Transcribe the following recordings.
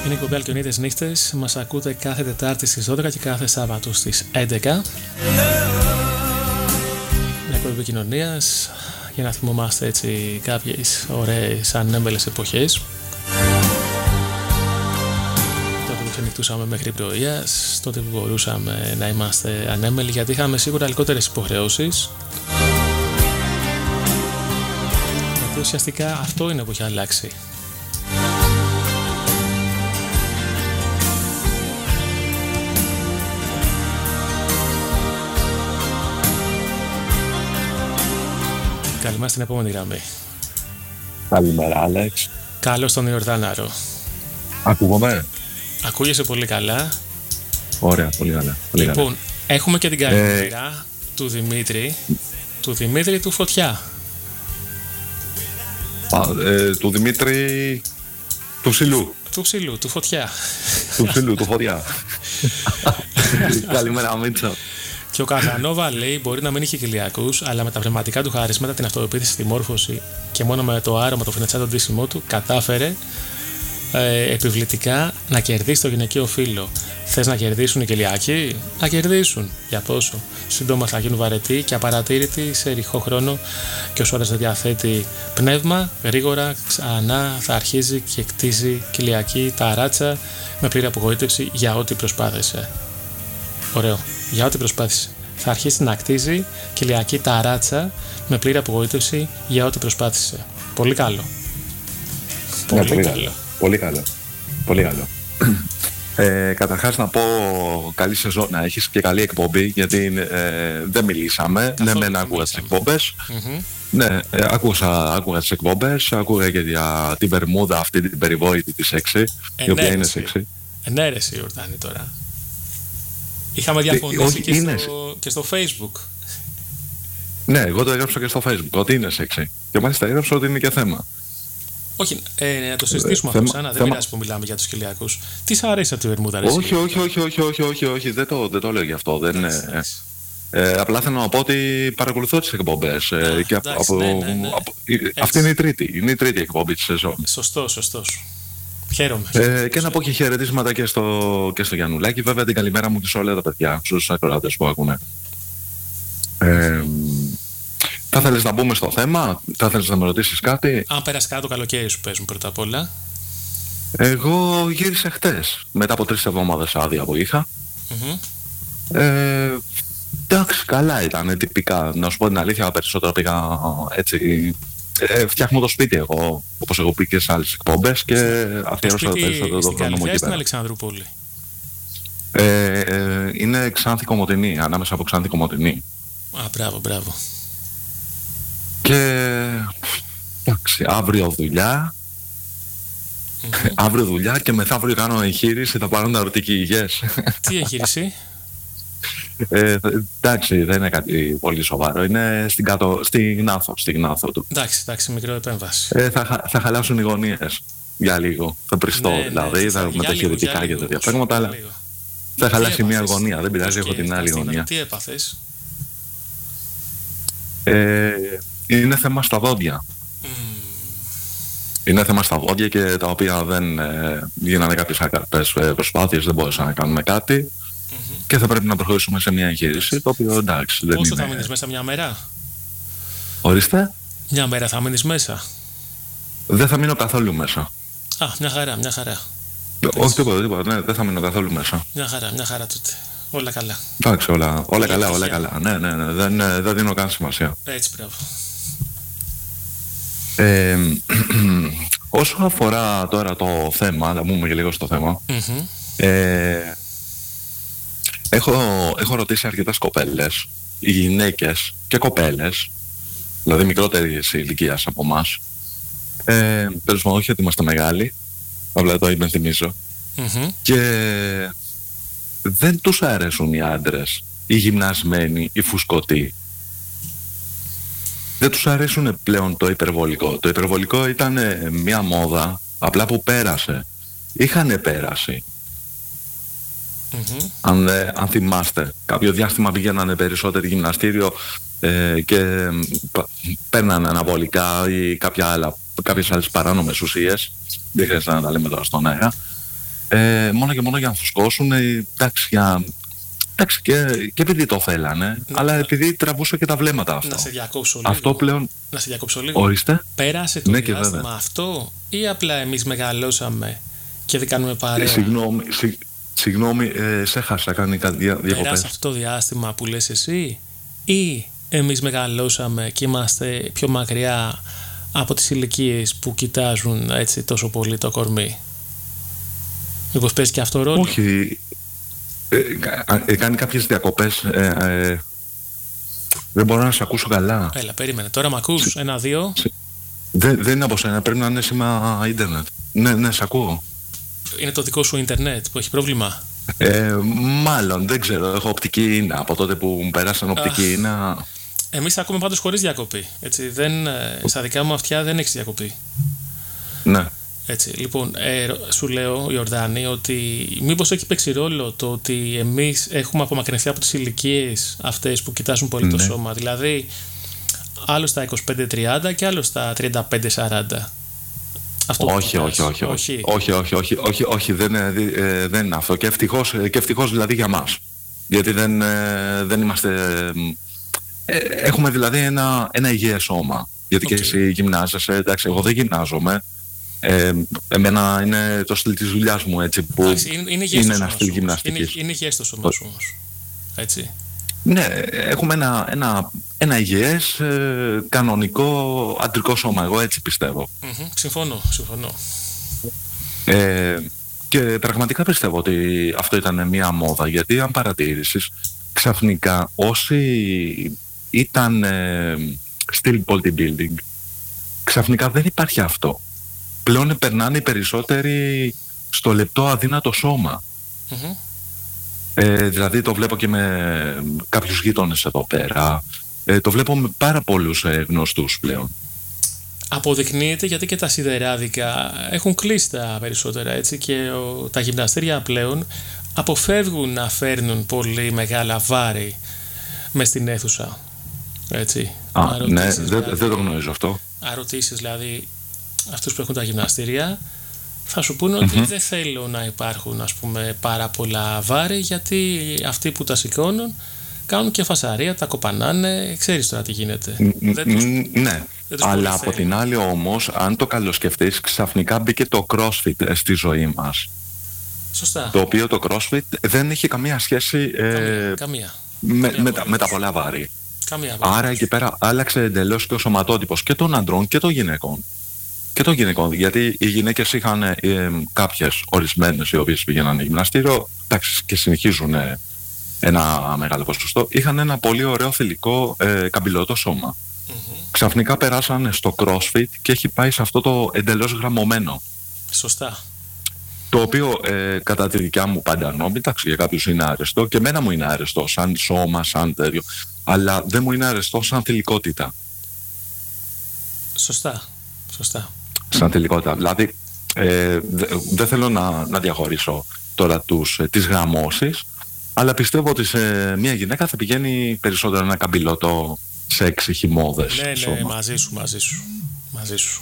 Είναι η εκπομπή Αλκιονίδες Νύχτες. Μας ακούτε κάθε Τετάρτη στις 12 και κάθε Σάββατο στις 11. Μια εκπομπή επικοινωνίας για να θυμόμαστε έτσι κάποιες ωραίες ανέμελες εποχές. Τότε που ξενυχτούσαμε μέχρι πρωίας, τότε που μπορούσαμε να είμαστε ανέμελοι, γιατί είχαμε σίγουρα λιγότερες υποχρεώσεις. Γιατί ουσιαστικά αυτό είναι που έχει αλλάξει. Καλημέρα στην επόμενη γραμμή. Καλημέρα, Άλεξ. Καλώς τον Ιορδάναρο. Ακούγομαι. Ακούγεσαι πολύ καλά. Ωραία, πολύ καλά. Πολύ λοιπόν, καλά. έχουμε και την καλημέρα του Δημήτρη. Του Δημήτρη του Φωτιά. Του Δημήτρη του Ψηλού. Του Ψηλού, του Φωτιά. Του Ψηλού, του Φωτιά. Καλημέρα, Μίτσο. Και ο Καζανόβα λέει: μπορεί να μην είχε κοιλιακούς, αλλά με τα πνευματικά του χαρίσματα, την αυτοπεποίθηση, τη μόρφωση και μόνο με το άρωμα, το φινετσάτο ντύσιμό του, κατάφερε επιβλητικά να κερδίσει το γυναικείο φύλο. Θες να κερδίσουν οι κοιλιακοί? Να κερδίσουν. Για πόσο? Σύντομα θα γίνουν βαρετοί και απαρατήρητοι σε ρηχό χρόνο, και όσο ώρες δεν διαθέτει πνεύμα, γρήγορα ξανά θα αρχίζει και κτίζει κοιλιακή ταράτσα με πλήρη απογοήτευση για ό,τι προσπάθησε. Ωραίο. Για ό,τι προσπάθησε. Θα αρχίσει να κτίζει κοιλιακή ταράτσα με πλήρη απογοήτευση για ό,τι προσπάθησε. Πολύ καλό. Ναι, πολύ καλό. Πολύ καλό. Πολύ καλό. Καταρχάς να πω καλή σεζόν να έχεις και καλή εκπομπή, γιατί δεν μιλήσαμε. Ναι, μεν άκουγα τις εκπομπές. Ναι, άκουγα τις εκπομπές. Άκουγα και για την Μπερμούδα αυτή την περιβόητη της σεξι, η οποία είναι σεξι. Ναι, ρε εσύ, Ιορδάνη, τώρα. Είχαμε διαφωνήσει και στο Facebook. Ναι, εγώ το έγραψα και στο Facebook ότι είναι σεξι. Και μάλιστα έγραψα ότι είναι και θέμα. Όχι, να το συζητήσουμε αυτό ξανά. Δεν πειράζει που μιλάμε για τους κοιλιακούς. Τι σ' αρέσει από τη Βερμούδα, ρε? Όχι, δεν το λέω γι' αυτό. Απλά θέλω να πω ότι παρακολουθώ τις εκπομπές. Αυτή είναι η τρίτη εκπομπή της σεζόν. Σωστός. Χαίρομαι. Και να πω και χαιρετίσματα και στο Γιαννουλάκη. Βέβαια την καλημέρα μου σε όλα τα παιδιά, στους ακροατές που ακούνε. Θα θέλεις να μπούμε στο θέμα? Θα θέλεις να με ρωτήσεις κάτι? Αν πέρασε κάτω το καλοκαίρι σου, πες μου πρώτα απ' όλα. Εγώ γύρισα χτες, μετά από 3 εβδομάδες άδεια που είχα. Εντάξει, καλά ήταν, τυπικά. Να σου πω την αλήθεια, περισσότερο πήγα έτσι. Φτιάχνω το σπίτι εγώ, όπως έχω πει και σε άλλες εκπομπές, και αφιέρωσα περισσότερο το χρόνο μου εκεί πέρα. Στην Αλεξανδρούπολη. Είναι Ξάνθη Κομοτηνή, ανάμεσα από Ξάνθη Κομοτηνή. Μπράβο. Και εντάξει, αύριο δουλειά. Αύριο δουλειά και μεθαύριο κάνω εγχείρηση, θα πάρω ερωτική υγιές. Τι εγχείρηση? Εντάξει, δεν είναι κάτι πολύ σοβαρό. Είναι στη Γνάθο του. Εντάξει, μικρό επέμβαση. Θα χαλάσουν οι γωνίες για λίγο. Θα πριστώ δηλαδή, θα με τα χειρουργικά και τέτοια πράγματα, αλλά θα χαλάσει μία γωνία. Δεν πειράζει, έχω την άλλη γωνία. Τι έπαθες? Είναι θέμα στα δόντια. Είναι θέμα στα δόντια, και τα οποία δεν γίνανε κάποιες άκαρπες προσπάθειες, δεν μπορούσαν να κάνουμε κάτι. Και θα πρέπει να προχωρήσουμε σε μια εγχείρηση, το οποίο εντάξει δεν Πόσο είναι... θα μείνεις μέσα, μια μέρα? Ορίστε. Μια μέρα θα μείνεις μέσα? Δεν θα μείνω καθόλου μέσα. Μια χαρά. Όχι τίποτα, ναι, δεν θα μείνω καθόλου μέσα. Μια χαρά τότε. Όλα καλά. Εντάξει, όλα καλά. Ναι, δεν δίνω καν σημασία. Έτσι, μπράβο. Όσο αφορά τώρα το θέμα, να μπούμε και λίγο στο θέμα, έχω ρωτήσει αρκετές κοπέλες, γυναίκες και κοπέλες, δηλαδή μικρότερης ηλικίας από εμάς. Τέλος πάντων, όχι ότι είμαστε μεγάλοι, απλά το υπενθυμίζω. Και δεν τους αρέσουν οι άντρες, οι γυμνασμένοι, οι φουσκωτοί. Δεν τους αρέσουν πλέον το υπερβολικό. Το υπερβολικό ήταν μια μόδα, απλά που πέρασε. Είχανε πέρασει. Αν θυμάστε, κάποιο διάστημα πήγαιναν περισσότερο γυμναστήριο και παίρνανε αναβολικά ή κάποιες άλλες παράνομες ουσίες. Δεν χρειάζεται να τα λέμε τώρα στον αέρα. μόνο και μόνο για να φουσκώσουν, εντάξει, και επειδή το θέλανε, αλλά επειδή τραβούσε και τα βλέμματα αυτό. Να σε διακόψω λίγο. Αυτό πλέον... Να σε διακόψω λίγο. Ορίστε. Πέρασε το διάστημα αυτό ή απλά εμείς μεγαλώσαμε και δεν κάνουμε παρέα? Συγγνώμη, σε έχασα, κάνει κάτι διακοπές. Πέρασε αυτό το διάστημα που λες εσύ ή εμείς μεγαλώσαμε και είμαστε πιο μακριά από τις ηλικίες που κοιτάζουν έτσι τόσο πολύ το κορμί? Μήπως παίζει και αυτό ρόλο? Όχι. Κάνει κάποιες διακοπές. Δεν μπορώ να σε ακούσω καλά. Έλα, περίμενε. Τώρα μ' ακούς? 1-2. Δεν είναι από σένα. Πρέπει να είναι σήμα ίντερνετ. Ναι, σε ακούω. Είναι το δικό σου ίντερνετ που έχει πρόβλημα? Μάλλον, δεν ξέρω. Έχω οπτική ίνα. Από τότε που μου περάσαν οπτική ίνα. Εμείς ακούμε πάντως χωρίς διακοπή. Έτσι, στα δικά μου αυτιά δεν έχεις διακοπή. Ναι. Έτσι, λοιπόν, σου λέω, Ιορδάνη, ότι μήπως έχει παίξει ρόλο το ότι εμείς έχουμε απομακρυνθεί από τις ηλικίες αυτές που κοιτάζουν πολύ το σώμα. Δηλαδή, άλλο στα 25-30 και άλλο στα 35-40. Όχι, δεν είναι αυτό. Και ευτυχώς δηλαδή για μας. Γιατί δεν είμαστε... έχουμε δηλαδή ένα υγιές σώμα. Γιατί και εσύ γυμνάζεσαι, εντάξει, εγώ δεν γυμνάζομαι. Εμένα είναι το στυλ της δουλειάς μου, έτσι, που είναι ένα στυλ γυμναστικής. Είναι υγιές το σώμα σου όμως, έτσι. Ναι, έχουμε ένα υγιές, κανονικό, αντρικό σώμα, εγώ έτσι πιστεύω. Συμφωνώ. Και πραγματικά πιστεύω ότι αυτό ήταν μια μόδα, γιατί αν παρατήρησεις, ξαφνικά όσοι ήταν στυλ bodybuilding, ξαφνικά δεν υπάρχει αυτό. Πλέον περνάνε οι περισσότεροι στο λεπτό αδύνατο σώμα. Δηλαδή το βλέπω και με κάποιους γείτονες εδώ πέρα. Το βλέπω με πάρα πολλούς γνωστούς πλέον. Αποδεικνύεται γιατί και τα σιδεράδικα έχουν κλείσει τα περισσότερα, έτσι, και τα γυμναστήρια πλέον αποφεύγουν να φέρνουν πολύ μεγάλα βάρη μες στην αίθουσα. Έτσι. Ναι, δεν το γνωρίζω αυτό. Αν ρωτήσεις δηλαδή αυτούς που έχουν τα γυμναστήρια, θα σου πούνε ότι δεν θέλω να υπάρχουν, ας πούμε, πάρα πολλά βάρη, γιατί αυτοί που τα σηκώνουν κάνουν και φασαρία, τα κοπανάνε, ξέρεις τώρα τι γίνεται. Ναι, αλλά από την άλλη όμως, αν το καλοσκεφτείς, ξαφνικά μπήκε το CrossFit στη ζωή μας. Σωστά. Το οποίο το CrossFit δεν είχε καμία σχέση με τα πολλά βάρη. Άρα εκεί πέρα άλλαξε εντελώς και ο σωματότυπος και των αντρών και των γυναικών. Γιατί οι γυναίκες είχαν κάποιες ορισμένες οι οποίες πήγαιναν γυμναστήριο, εντάξει, και συνεχίζουν ένα μεγάλο ποσοστό, είχαν ένα πολύ ωραίο θηλυκό καμπυλωτό σώμα. Ξαφνικά περάσανε στο CrossFit και έχει πάει σε αυτό το εντελώς γραμμωμένο. Σωστά. Το οποίο κατά τη δικιά μου πάντα νόμη, εντάξει, για κάποιους είναι αρεστό και εμένα μου είναι αρεστό σαν σώμα, σαν τέτοιο, αλλά δεν μου είναι αρεστό σαν θηλυκότητα. Σωστά. Σαν θηλυκότητα. Δηλαδή δεν θέλω να διαχωρίσω τώρα τις γραμμώσεις, αλλά πιστεύω ότι σε μια γυναίκα θα πηγαίνει περισσότερο ένα καμπυλωτό σεξ, χυμώδες σώμα. Ναι, μαζί σου.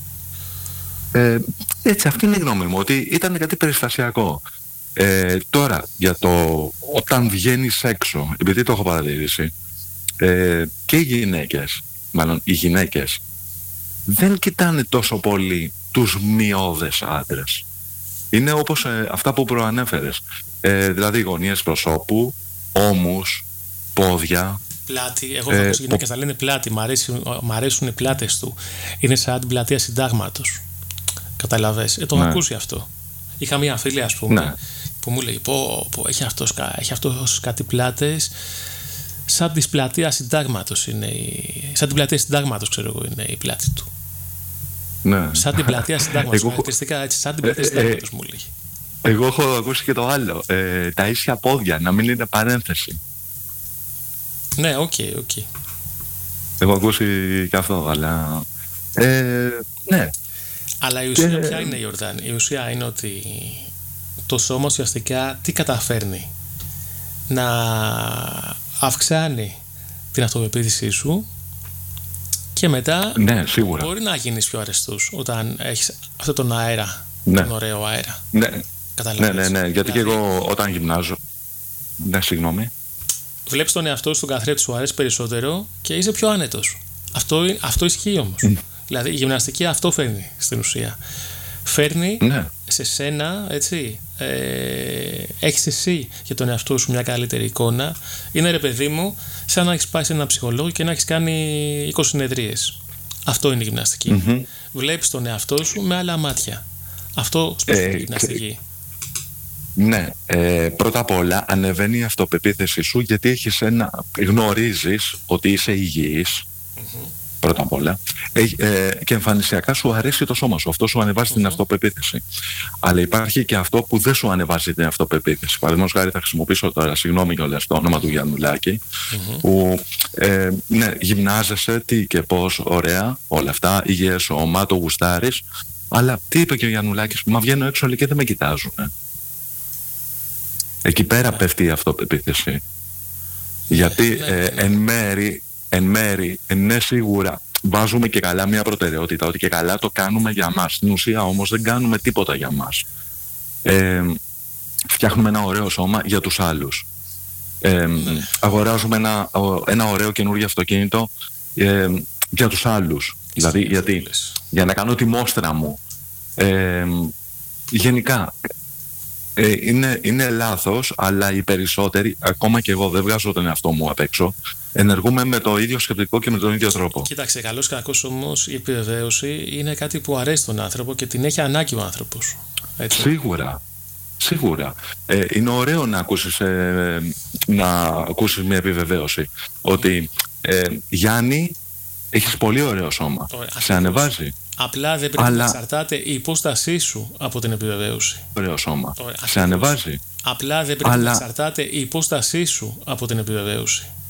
Έτσι, αυτή είναι η γνώμη μου, ότι ήταν κάτι περιστασιακό. Τώρα, για το όταν βγαίνεις έξω, επειδή το έχω παρατηρήσει, και οι γυναίκες δεν κοιτάνε τόσο πολύ τους μειώδες άντρες. Είναι όπως αυτά που προανέφερες. Δηλαδή γωνίες προσώπου, ώμους, πόδια. Πλάτη. Εγώ έχω ακούσει γυναίκες να λένε πλάτη. Μ' αρέσουν οι πλάτες του. Είναι σαν την πλατεία συντάγματος. Καταλαβες. Το έχω ακούσει αυτό. Είχα μία φίλη, ας πούμε, που μου λέει έχει αυτός κάτι πλάτες. Σαν της πλατείας συντάγματος είναι. Σαν την πλατεία συντάγματος, ξέρω εγώ, είναι η πλάτη του. Ναι. Σαν την πλατεία συντάγματος. Χαρακτηριστικά έτσι, σαν την πλατεία συντάγματος μου λέει. Εγώ έχω ακούσει και το άλλο. Τα ίσια πόδια, να μην είναι παρένθεση. Ναι, οκ. Έχω ακούσει και αυτό, αλλά... ναι. Αλλά η ουσία ποια είναι, Ιορδάνη? Η ουσία είναι ότι το σώμα ουσιαστικά τι καταφέρνει? Να αυξάνει την αυτοπεποίθησή σου και μετά μπορεί να γίνεις πιο αρεστούς όταν έχεις αυτόν τον αέρα, τον ωραίο αέρα. Ναι. Ναι, γιατί και εγώ όταν γυμνάζω. Ναι, συγγνώμη. Βλέπεις τον εαυτό σου στον καθρέφτη, σου αρέσει περισσότερο και είσαι πιο άνετος. Αυτό ισχύει όμως. Δηλαδή η γυμναστική αυτό φέρνει στην ουσία. Φέρνει σε σένα, έτσι, έχεις εσύ για τον εαυτό σου μια καλύτερη εικόνα. Είναι, ρε παιδί μου, σαν να έχεις πάει σε έναν ψυχολόγο και να έχεις κάνει 20 συνεδρίες. Αυτό είναι η γυμναστική. Βλέπεις τον εαυτό σου με άλλα μάτια. Αυτό σπουδάζει η γυμναστική. Ναι, πρώτα απ' όλα ανεβαίνει η αυτοπεποίθησή σου, γιατί γνωρίζεις ότι είσαι υγιής. Πρώτα απ' όλα, και εμφανισιακά σου αρέσει το σώμα σου. Αυτό σου ανεβάζει την αυτοπεποίθηση. Αλλά υπάρχει και αυτό που δεν σου ανεβάζει την αυτοπεποίθηση. Παραδείγματος χάρη, θα χρησιμοποιήσω τώρα, συγγνώμη κιόλας, το όνομα του Γιαννουλάκη, που ναι, γυμνάζεσαι, τι και πώς, ωραία, όλα αυτά, υγιές σώμα, το γουστάρεις. Αλλά τι είπε και ο Γιαννουλάκης, μα βγαίνω έξω όλοι και δεν με κοιτάζουν. Εκεί πέρα πέφτει η αυτοπεποίθηση. Γιατί εν μέρη, ναι, σίγουρα βάζουμε και καλά μια προτεραιότητα, ότι και καλά το κάνουμε για μας. Στην ουσία όμως δεν κάνουμε τίποτα για μας. Φτιάχνουμε ένα ωραίο σώμα για τους άλλους. Αγοράζουμε ένα ωραίο καινούργιο αυτοκίνητο για τους άλλους. Δηλαδή, για να κάνω τη μόστρα μου. Γενικά, είναι λάθος, αλλά οι περισσότεροι, ακόμα και εγώ δεν βγάζω τον εαυτό μου απ' έξω, ενεργούμε με το ίδιο σκεπτικό και με τον ίδιο τρόπο. Κοίταξε, καλώς κακώς όμως η επιβεβαίωση είναι κάτι που αρέσει τον άνθρωπο και την έχει ανάγκη ο άνθρωπος. Έτσι. Σίγουρα. Είναι ωραίο να ακούσεις μια επιβεβαίωση ότι Γιάννη, έχεις πολύ ωραίο σώμα. Σε ανεβάζει. Απλά δεν πρέπει να εξαρτάται η υπόστασή σου από την επιβεβαίωση. Ωραίο σώμα. Σε ανεβάζει. Απλά δεν πρέπει να εξαρτάται η υπόστασή σου από την επιβεβαίωση.